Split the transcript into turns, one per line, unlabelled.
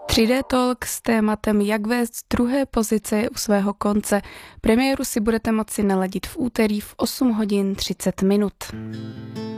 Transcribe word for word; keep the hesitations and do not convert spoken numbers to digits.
tři dé Talk s tématem Jak vést z druhé pozice u svého konce. Premiéru si budete moci naladit v úterý v osm hodin třicet minut.